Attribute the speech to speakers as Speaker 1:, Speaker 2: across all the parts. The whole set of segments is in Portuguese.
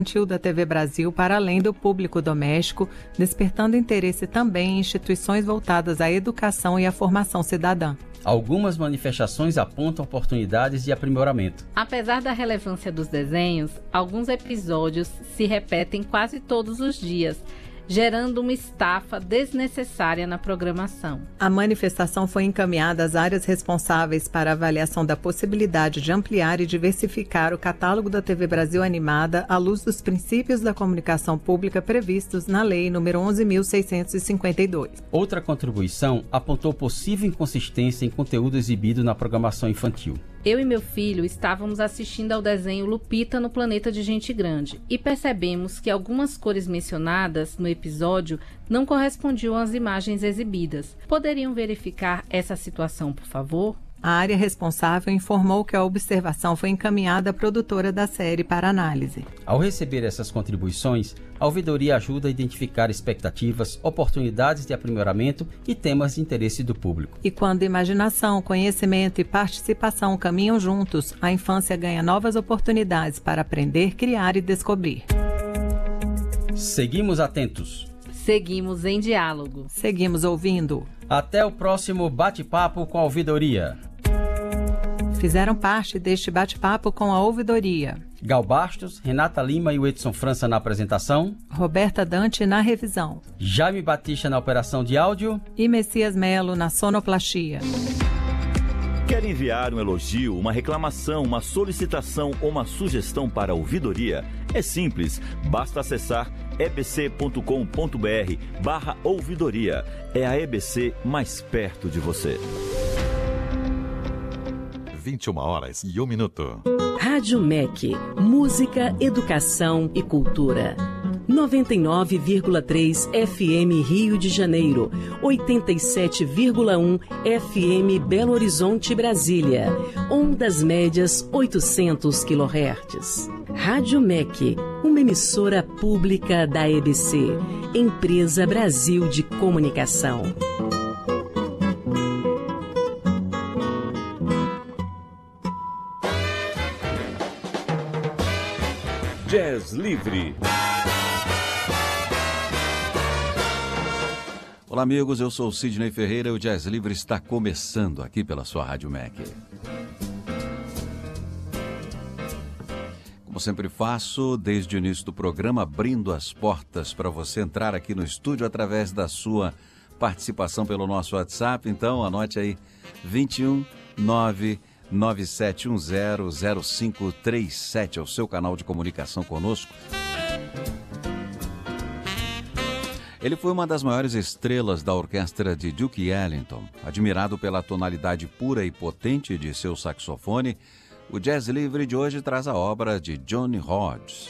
Speaker 1: infantil da TV Brasil para além do público doméstico, despertando interesse também em instituições voltadas à educação e à formação cidadã.
Speaker 2: Algumas manifestações apontam oportunidades de aprimoramento.
Speaker 3: Apesar da relevância dos desenhos, alguns episódios se repetem quase todos os dias, gerando uma estafa desnecessária na programação.
Speaker 1: A manifestação foi encaminhada às áreas responsáveis para a avaliação da possibilidade de ampliar e diversificar o catálogo da TV Brasil Animada à luz dos princípios da comunicação pública previstos na Lei nº 11.652.
Speaker 2: Outra contribuição apontou possível inconsistência em conteúdo exibido na programação infantil.
Speaker 3: Eu e meu filho estávamos assistindo ao desenho Lupita no Planeta de Gente Grande e percebemos que algumas cores mencionadas no episódio não correspondiam às imagens exibidas. Poderiam verificar essa situação, por favor?
Speaker 1: A área responsável informou que a observação foi encaminhada à produtora da série para análise.
Speaker 2: Ao receber essas contribuições, a ouvidoria ajuda a identificar expectativas, oportunidades de aprimoramento e temas de interesse do público.
Speaker 1: E quando imaginação, conhecimento e participação caminham juntos, a infância ganha novas oportunidades para aprender, criar e descobrir.
Speaker 2: Seguimos atentos.
Speaker 3: Seguimos em diálogo.
Speaker 1: Seguimos ouvindo.
Speaker 2: Até o próximo bate-papo com a ouvidoria.
Speaker 1: Fizeram parte deste bate-papo com a ouvidoria:
Speaker 2: Gal Bastos, Renata Lima e o Edson França na apresentação,
Speaker 1: Roberta Dante na revisão,
Speaker 2: Jaime Batista na operação de áudio
Speaker 1: e Messias Melo na sonoplastia.
Speaker 4: Quer enviar um elogio, uma reclamação, uma solicitação ou uma sugestão para a ouvidoria? É simples, basta acessar ebc.com.br/ouvidoria. É a EBC mais perto de você.
Speaker 5: 21h01.
Speaker 6: Rádio MEC, música, educação e cultura. 99,3 FM Rio de Janeiro, 87,1 FM Belo Horizonte, Brasília, ondas médias 800 kHz. Rádio MEC, uma emissora pública da EBC, Empresa Brasil de Comunicação.
Speaker 7: Jazz Livre.
Speaker 5: Olá, amigos, eu sou o Sidney Ferreira e o Jazz Livre está começando aqui pela sua Rádio MEC. Como sempre faço, desde o início do programa, abrindo as portas para você entrar aqui no estúdio através da sua participação pelo nosso WhatsApp. Então, anote aí, 21 997100537 é o seu canal de comunicação conosco. Ele foi uma das maiores estrelas da orquestra de Duke Ellington. Admirado pela tonalidade pura e potente de seu saxofone, o Jazz Livre de hoje traz a obra de Johnny Hodges.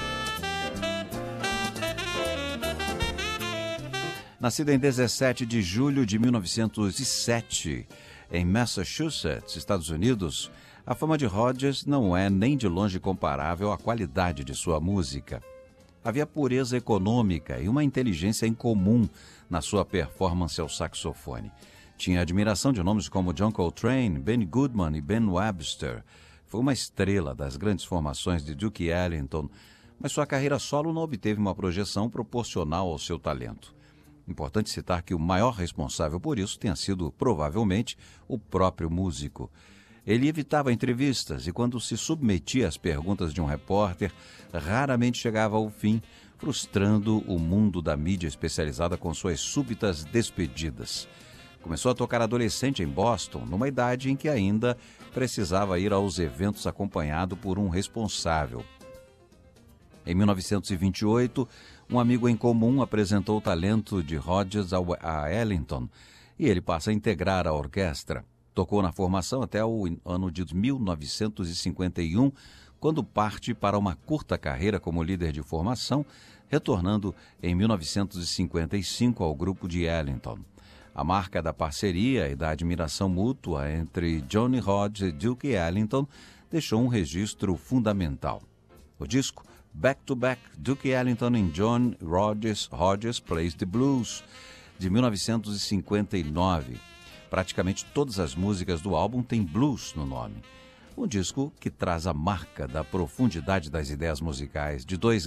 Speaker 5: Nascido em 17 de julho de 1907, em Massachusetts, Estados Unidos, a fama de Hodges não é nem de longe comparável à qualidade de sua música. Havia pureza econômica e uma inteligência incomum na sua performance ao saxofone. Tinha admiração de nomes como John Coltrane, Benny Goodman e Ben Webster. Foi uma estrela das grandes formações de Duke Ellington, mas sua carreira solo não obteve uma projeção proporcional ao seu talento. Importante citar que o maior responsável por isso tenha sido, provavelmente, o próprio músico. Ele evitava entrevistas e, quando se submetia às perguntas de um repórter, raramente chegava ao fim, frustrando o mundo da mídia especializada com suas súbitas despedidas. Começou a tocar adolescente em Boston, numa idade em que ainda precisava ir aos eventos acompanhado por um responsável. Em 1928, um amigo em comum apresentou o talento de Hodges a Ellington e ele passa a integrar a orquestra. Tocou na formação até o ano de 1951, quando parte para uma curta carreira como líder de formação, retornando em 1955 ao grupo de Ellington. A marca da parceria e da admiração mútua entre Johnny Hodges e Duke Ellington deixou um registro fundamental. O disco Back to Back, Duke Ellington and John Hodges Plays the Blues, de 1959. Praticamente todas as músicas do álbum têm blues no nome. Um disco que traz a marca da profundidade das ideias musicais de dois